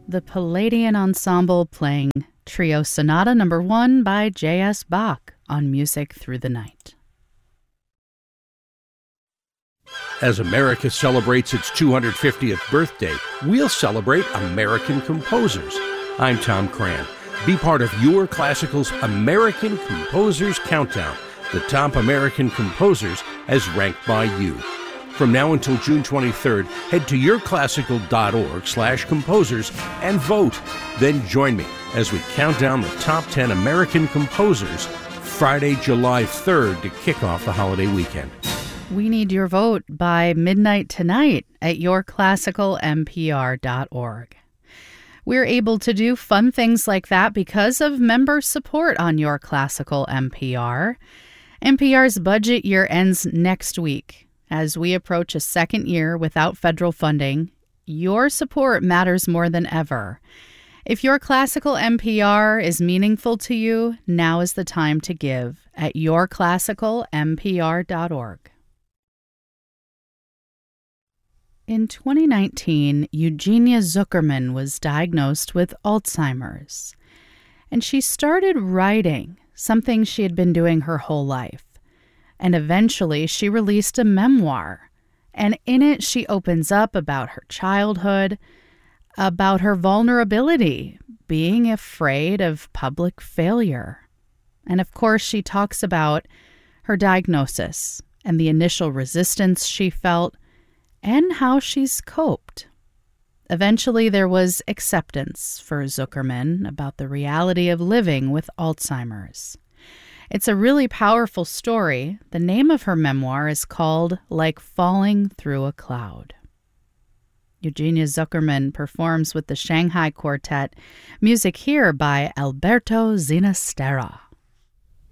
the Palladian Ensemble playing Trio Sonata No. 1 by J.S. Bach on Music Through the Night. As America celebrates its 250th birthday, we'll celebrate American composers. I'm Tom Cran. Be part of Your Classical's American Composers Countdown, the top American composers as ranked by you. From now until June 23rd, head to yourclassical.org/composers and vote. Then join me as we count down the top 10 American composers Friday, July 3rd to kick off the holiday weekend. We need your vote by midnight tonight at yourclassicalmpr.org. We're able to do fun things like that because of member support on Your Classical NPR. NPR's budget year ends next week. As we approach a second year without federal funding, your support matters more than ever. If Your Classical NPR is meaningful to you, now is the time to give at yourclassicalmpr.org. In 2019, Eugenia Zuckerman was diagnosed with Alzheimer's, and she started writing, something she had been doing her whole life. And eventually, she released a memoir, and in it, she opens up about her childhood, about her vulnerability, being afraid of public failure. And of course, she talks about her diagnosis and the initial resistance she felt, and how she's coped. Eventually, there was acceptance for Zuckerman about the reality of living with Alzheimer's. It's a really powerful story. The name of her memoir is called Like Falling Through a Cloud. Eugenia Zuckerman performs with the Shanghai Quartet, music here by Alberto Zinastera.